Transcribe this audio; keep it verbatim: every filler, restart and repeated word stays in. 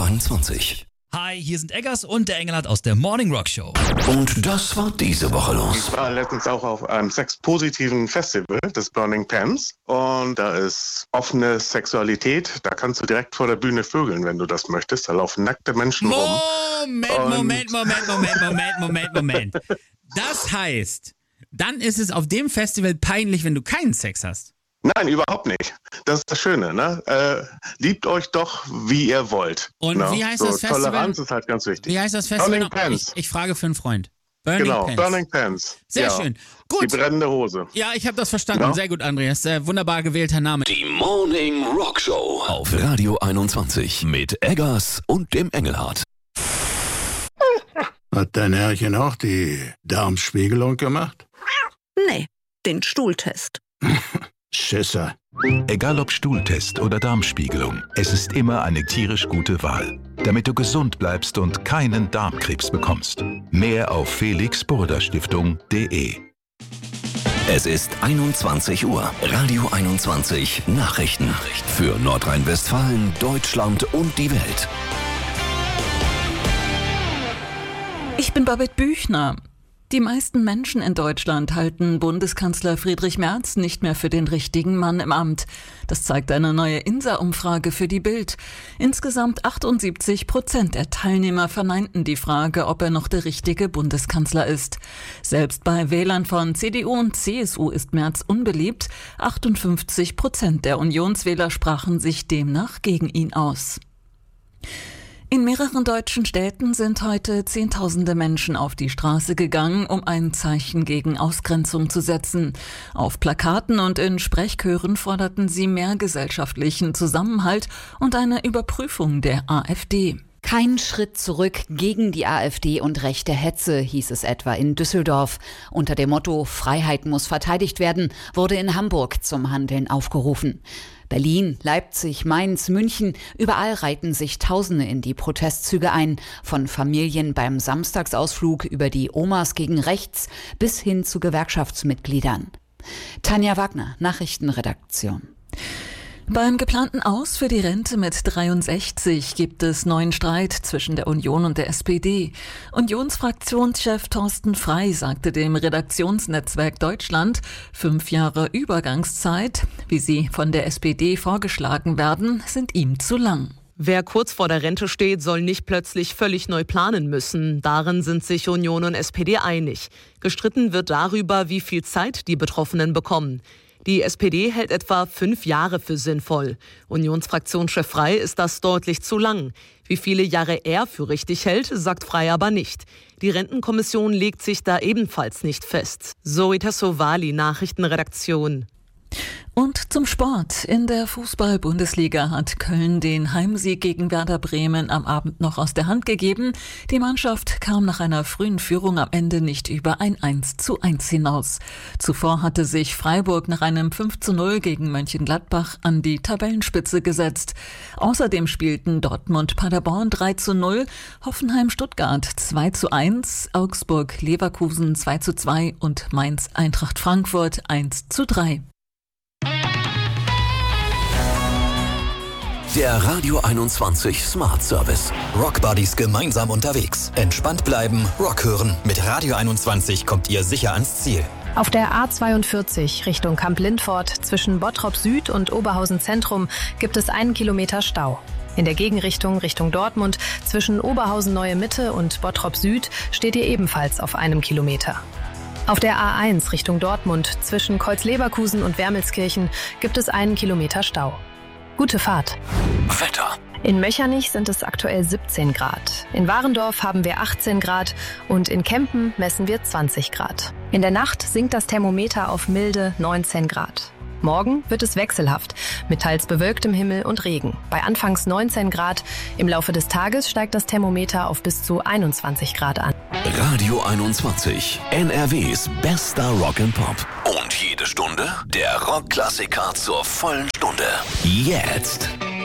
einundzwanzig. Hi, hier sind Eggers und der Engelhardt aus der Morning Rock Show. Und das war diese Woche los. Ich war letztens auch auf einem sexpositiven Festival, das Burning Pants. Und da ist offene Sexualität. Da kannst du direkt vor der Bühne vögeln, wenn du das möchtest. Da laufen nackte Menschen rum. Moment, Moment, Moment, Moment, Moment, Moment, Moment. Das heißt, dann ist es auf dem Festival peinlich, wenn du keinen Sex hast. Nein, überhaupt nicht. Das ist das Schöne, ne? Äh, liebt euch doch, wie ihr wollt. Und ne? wie heißt so, das Festival? Toleranz ist halt ganz wichtig. Wie heißt das Festival? Burning Pants. Ich, ich frage für einen Freund. Burning genau, Pants. Burning Pants. Sehr ja. schön. Gut. Die brennende Hose. Ja, ich habe das verstanden. Ja. Sehr gut, Andreas. Äh, wunderbar gewählter Name. Die Morning Rock Show auf Radio einundzwanzig mit Eggers und dem Engelhardt. Hat dein Herrchen auch die Darmspiegelung gemacht? Nee, den Stuhltest. Schisser. Egal ob Stuhltest oder Darmspiegelung, es ist immer eine tierisch gute Wahl, damit du gesund bleibst und keinen Darmkrebs bekommst. Mehr auf felix burda stiftung punkt de. Es ist einundzwanzig Uhr. Radio einundzwanzig Nachrichten für Nordrhein-Westfalen, Deutschland und die Welt. Ich bin Babette Büchner. Die meisten Menschen in Deutschland halten Bundeskanzler Friedrich Merz nicht mehr für den richtigen Mann im Amt. Das zeigt eine neue INSA-Umfrage für die Bild. Insgesamt achtundsiebzig Prozent der Teilnehmer verneinten die Frage, ob er noch der richtige Bundeskanzler ist. Selbst bei Wählern von C D U und C S U ist Merz unbeliebt. achtundfünfzig Prozent der Unionswähler sprachen sich demnach gegen ihn aus. In mehreren deutschen Städten sind heute Zehntausende Menschen auf die Straße gegangen, um ein Zeichen gegen Ausgrenzung zu setzen. Auf Plakaten und in Sprechchören forderten sie mehr gesellschaftlichen Zusammenhalt und eine Überprüfung der AfD. Kein Schritt zurück gegen die AfD und rechte Hetze, hieß es etwa in Düsseldorf. Unter dem Motto Freiheit muss verteidigt werden, wurde in Hamburg zum Handeln aufgerufen. Berlin, Leipzig, Mainz, München, überall reihten sich Tausende in die Protestzüge ein, von Familien beim Samstagsausflug über die Omas gegen rechts bis hin zu Gewerkschaftsmitgliedern. Tanja Wagner, Nachrichtenredaktion. Beim geplanten Aus für die Rente mit dreiundsechzig gibt es neuen Streit zwischen der Union und der S P D. Unionsfraktionschef Thorsten Frey sagte dem Redaktionsnetzwerk Deutschland, fünf Jahre Übergangszeit, wie sie von der S P D vorgeschlagen werden, sind ihm zu lang. Wer kurz vor der Rente steht, soll nicht plötzlich völlig neu planen müssen. Darin sind sich Union und S P D einig. Gestritten wird darüber, wie viel Zeit die Betroffenen bekommen. Die S P D hält etwa fünf Jahre für sinnvoll. Unionsfraktionschef Frey ist das deutlich zu lang. Wie viele Jahre er für richtig hält, sagt Frey aber nicht. Die Rentenkommission legt sich da ebenfalls nicht fest. Zoe Tassovali, Nachrichtenredaktion. Und zum Sport. In der Fußball-Bundesliga hat Köln den Heimsieg gegen Werder Bremen am Abend noch aus der Hand gegeben. Die Mannschaft kam nach einer frühen Führung am Ende nicht über ein eins zu eins hinaus. Zuvor hatte sich Freiburg nach einem fünf zu null gegen Mönchengladbach an die Tabellenspitze gesetzt. Außerdem spielten Dortmund-Paderborn drei zu null, Hoffenheim-Stuttgart zwei zu eins, Augsburg-Leverkusen zwei zu zwei und Mainz-Eintracht Frankfurt eins zu drei. Der Radio einundzwanzig Smart Service. Rock Buddies gemeinsam unterwegs. Entspannt bleiben, Rock hören. Mit Radio einundzwanzig kommt ihr sicher ans Ziel. Auf der A zweiundvierzig Richtung Kamp-Lindfort zwischen Bottrop Süd und Oberhausen Zentrum gibt es einen Kilometer Stau. In der Gegenrichtung Richtung Dortmund zwischen Oberhausen Neue Mitte und Bottrop Süd steht ihr ebenfalls auf einem Kilometer. Auf der A eins Richtung Dortmund zwischen Kreuz-Leverkusen und Wermelskirchen gibt es einen Kilometer Stau. Gute Fahrt. Wetter. In Möchernich sind es aktuell siebzehn Grad. In Warendorf haben wir achtzehn Grad und in Kempen messen wir zwanzig Grad. In der Nacht sinkt das Thermometer auf milde neunzehn Grad. Morgen wird es wechselhaft, mit teils bewölktem Himmel und Regen. Bei anfangs neunzehn Grad. Im Laufe des Tages steigt das Thermometer auf bis zu einundzwanzig Grad an. Radio einundzwanzig, N R Ws bester Rock and Pop. Und jede Stunde der Rockklassiker zur vollen Stunde. Jetzt